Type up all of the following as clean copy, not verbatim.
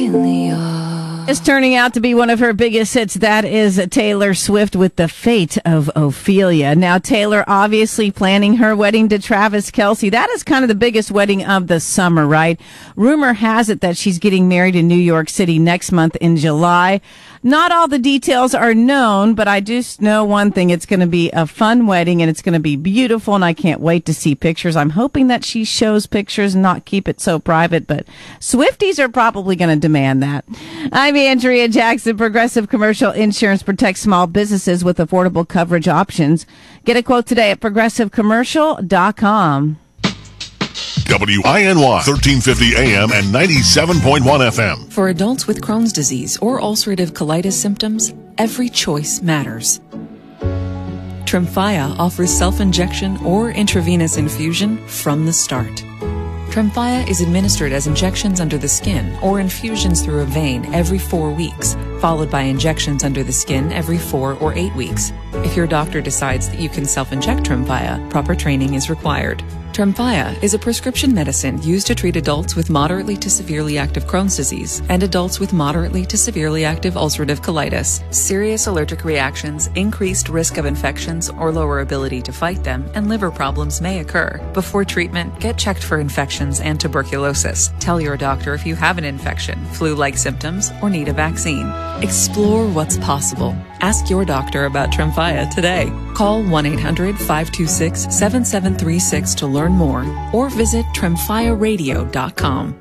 Ophelia. It's turning out to be one of her biggest hits. That is Taylor Swift with The Fate of Ophelia. Now, Taylor obviously planning her wedding to Travis Kelce. That is kind of the biggest wedding of the summer, right? Rumor has it that she's getting married in New York City next month in July. Not all the details are known, but I just know one thing. It's going to be a fun wedding, and it's going to be beautiful, and I can't wait to see pictures. I'm hoping that she shows pictures and not keep it so private, but Swifties are probably going to demand that. I'm Andrea Jackson. Progressive Commercial Insurance protects small businesses with affordable coverage options. Get a quote today at progressivecommercial.com. WINY 1350 AM and 97.1 FM. For adults with Crohn's disease or ulcerative colitis symptoms, every choice matters. Tremfya offers self-injection or intravenous infusion from the start. Tremfya is administered as injections under the skin or infusions through a vein every 4 weeks, followed by injections under the skin every 4 or 8 weeks. If your doctor decides that you can self-inject Tremfya, proper training is required. Tremfya is a prescription medicine used to treat adults with moderately to severely active Crohn's disease and adults with moderately to severely active ulcerative colitis. Serious allergic reactions, increased risk of infections or lower ability to fight them, and liver problems may occur. Before treatment, get checked for infections and tuberculosis. Tell your doctor if you have an infection, flu-like symptoms, or need a vaccine. Explore what's possible. Ask your doctor about Tremfya today. Call 1-800-526-7736 to learn more or visit TremfyaRadio.com.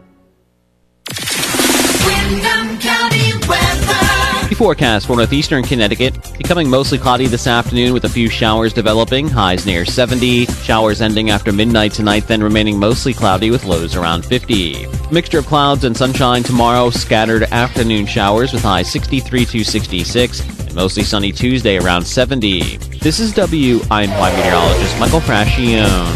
Windham County weather. The forecast for northeastern Connecticut, becoming mostly cloudy this afternoon with a few showers developing, highs near 70, showers ending after midnight tonight, then remaining mostly cloudy with lows around 50. Mixture of clouds and sunshine tomorrow, scattered afternoon showers with highs 63 to 66, and mostly sunny Tuesday around 70. This is WINY meteorologist Michael Frascione.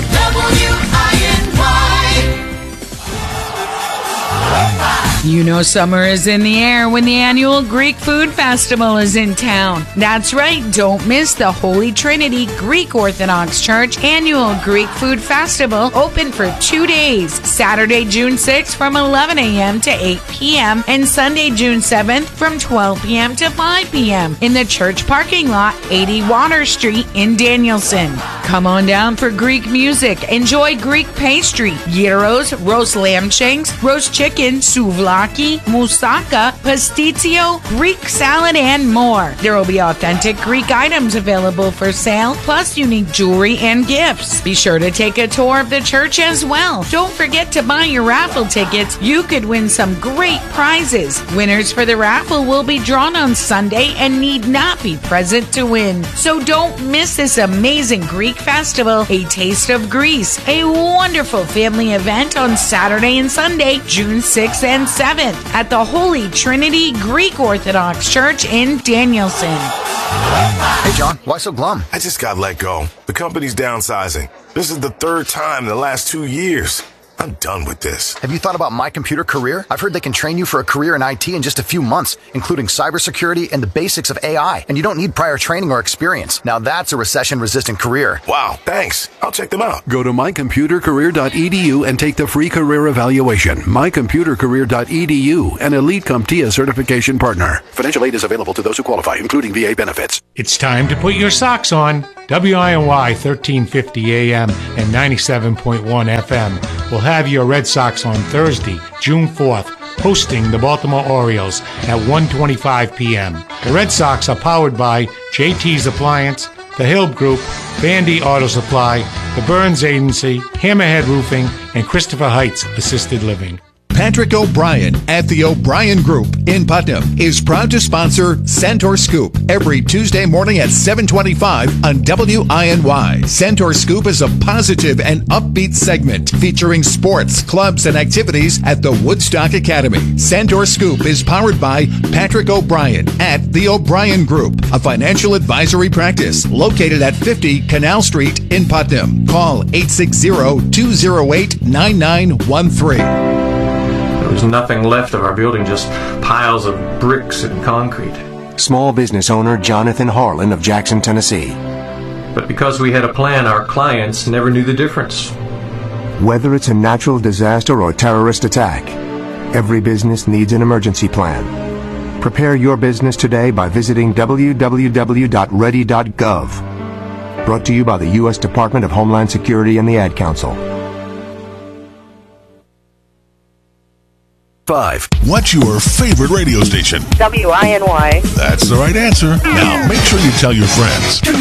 You know summer is in the air when the annual Greek Food Festival is in town. That's right, don't miss the Holy Trinity Greek Orthodox Church annual Greek Food Festival, open for 2 days, Saturday, June 6th from 11 a.m. to 8 p.m. and Sunday, June 7th from 12 p.m. to 5 p.m. in the church parking lot, 80 Water Street in Danielson. Come on down for Greek music, enjoy Greek pastry, gyros, roast lamb shanks, roast chicken, souvlaki, moussaka, pastitsio, Greek salad, and more. There will be authentic Greek items available for sale, plus unique jewelry and gifts. Be sure to take a tour of the church as well. Don't forget to buy your raffle tickets. You could win some great prizes. Winners for the raffle will be drawn on Sunday and need not be present to win. So don't miss this amazing Greek festival, A Taste of Greece, a wonderful family event on Saturday and Sunday, June 6th and 7th at the Holy Trinity Greek Orthodox Church in Danielson. Hey, John, why so glum? I just got let go. The company's downsizing. This is the third time in the last 2 years. I'm done with this. Have you thought about My Computer Career? I've heard they can train you for a career in IT in just a few months, including cybersecurity and the basics of AI. And you don't need prior training or experience. Now that's a recession-resistant career. Wow, thanks. I'll check them out. Go to mycomputercareer.edu and take the free career evaluation. Mycomputercareer.edu, an Elite CompTIA certification partner. Financial aid is available to those who qualify, including VA benefits. It's time to put your socks on. WINY 1350 AM and 97.1 FM will have your Red Sox on Thursday, June 4th, hosting the Baltimore Orioles at 1:25 p.m. The Red Sox are powered by JT's Appliance, the Hill Group, Bandy Auto Supply, the Burns Agency, Hammerhead Roofing, and Christopher Heights Assisted Living. Patrick O'Brien at the O'Brien Group in Putnam is proud to sponsor Centaur Scoop every Tuesday morning at 7:25 on WINY. Centaur Scoop is a positive and upbeat segment featuring sports, clubs, and activities at the Woodstock Academy. Centaur Scoop is powered by Patrick O'Brien at the O'Brien Group, a financial advisory practice located at 50 Canal Street in Putnam. Call 860-208-9913. There's nothing left of our building, just piles of bricks and concrete. Small business owner Jonathan Harlan of Jackson, Tennessee. But because we had a plan, our clients never knew the difference. Whether it's a natural disaster or terrorist attack, Every business needs an emergency plan. Prepare your business today by visiting www.ready.gov. Brought to you by the U.S. Department of Homeland Security and the Ad Council. 5. What's your favorite radio station? WINY. That's the right answer. Now, make sure you tell your friends.